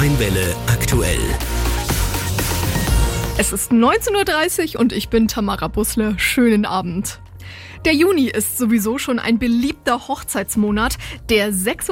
Mainwelle aktuell. Es ist 19:30 Uhr und ich bin Tamara Bussle. Schönen Abend. Der Juni ist sowieso schon ein beliebter Hochzeitsmonat. Der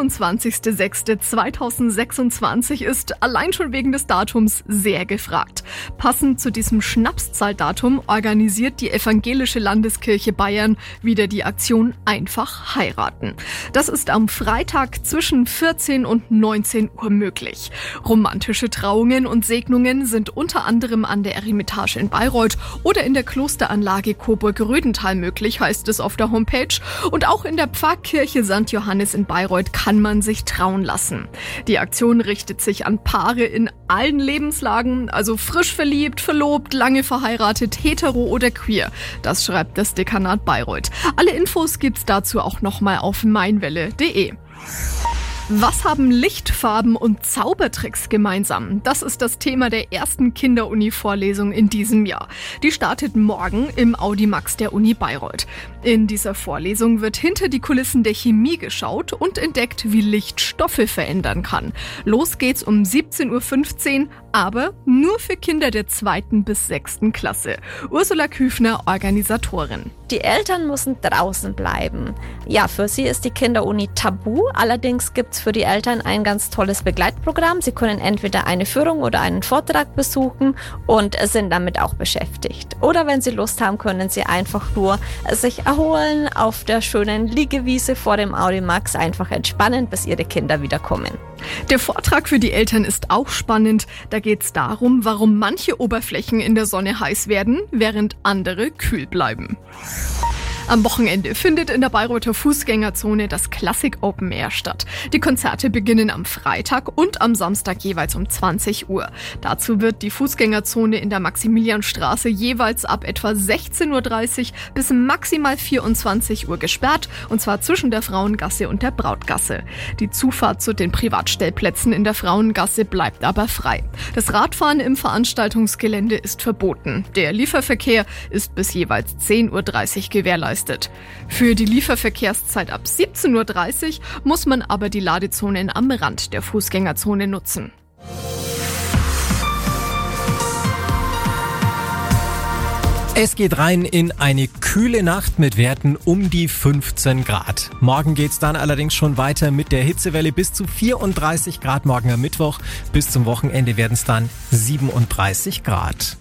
26.06.2026 ist allein schon wegen des Datums sehr gefragt. Passend zu diesem Schnapszahldatum organisiert die Evangelische Landeskirche Bayern wieder die Aktion Einfach heiraten. Das ist am Freitag zwischen 14 und 19 Uhr möglich. Romantische Trauungen und Segnungen sind unter anderem an der Eremitage in Bayreuth oder in der Klosteranlage Coburg-Rödental möglich, heißt es auf der Homepage. Und auch in der Pfarrkirche St. Johannes in Bayreuth kann man sich trauen lassen. Die Aktion richtet sich an Paare in allen Lebenslagen, also frisch verliebt, verlobt, lange verheiratet, hetero oder queer. Das schreibt das Dekanat Bayreuth. Alle Infos gibt's dazu auch nochmal auf mainwelle.de. Was haben Lichtfarben und Zaubertricks gemeinsam? Das ist das Thema der ersten Kinderuni-Vorlesung in diesem Jahr. Die startet morgen im Audimax der Uni Bayreuth. In dieser Vorlesung wird hinter die Kulissen der Chemie geschaut und entdeckt, wie Licht Stoffe verändern kann. Los geht's um 17:15 Uhr, aber nur für Kinder der 2. bis 6. Klasse. Ursula Küfner, Organisatorin. Die Eltern müssen draußen bleiben. Ja, für sie ist die Kinderuni tabu. Allerdings gibt's für die Eltern ein ganz tolles Begleitprogramm. Sie können entweder eine Führung oder einen Vortrag besuchen und sind damit auch beschäftigt. Oder wenn sie Lust haben, können sie einfach nur sich erholen auf der schönen Liegewiese vor dem Audimax, einfach entspannen, bis ihre Kinder wiederkommen. Der Vortrag für die Eltern ist auch spannend. Da geht's darum, warum manche Oberflächen in der Sonne heiß werden, während andere kühl bleiben. Am Wochenende findet in der Bayreuther Fußgängerzone das Classic Open Air statt. Die Konzerte beginnen am Freitag und am Samstag jeweils um 20 Uhr. Dazu wird die Fußgängerzone in der Maximilianstraße jeweils ab etwa 16:30 Uhr bis maximal 24 Uhr gesperrt, und zwar zwischen der Frauengasse und der Brautgasse. Die Zufahrt zu den Privatstellplätzen in der Frauengasse bleibt aber frei. Das Radfahren im Veranstaltungsgelände ist verboten. Der Lieferverkehr ist bis jeweils 10:30 Uhr gewährleistet. Für die Lieferverkehrszeit ab 17:30 Uhr muss man aber die Ladezonen am Rand der Fußgängerzone nutzen. Es geht rein in eine kühle Nacht mit Werten um die 15 Grad. Morgen geht's dann allerdings schon weiter mit der Hitzewelle bis zu 34 Grad morgen am Mittwoch. Bis zum Wochenende werden es dann 37 Grad.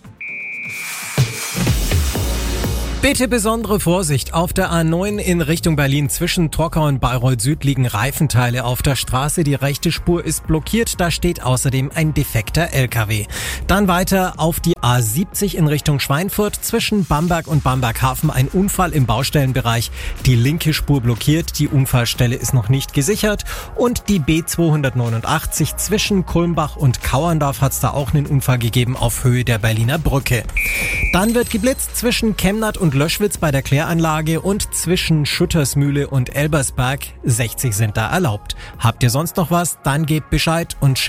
Bitte besondere Vorsicht. Auf der A9 in Richtung Berlin zwischen Trockau und Bayreuth Süd liegen Reifenteile auf der Straße. Die rechte Spur ist blockiert. Da steht außerdem ein defekter LKW. Dann weiter auf die A70 in Richtung Schweinfurt zwischen Bamberg und Bamberghafen ein Unfall im Baustellenbereich. Die linke Spur blockiert. Die Unfallstelle ist noch nicht gesichert. Und die B289 zwischen Kulmbach und Kauerndorf hat es da auch einen Unfall gegeben auf Höhe der Berliner Brücke. Dann wird geblitzt zwischen Chemnat und Löschwitz bei der Kläranlage und zwischen Schüttersmühle und Elbersberg. 60 sind da erlaubt. Habt ihr sonst noch was? Dann gebt Bescheid und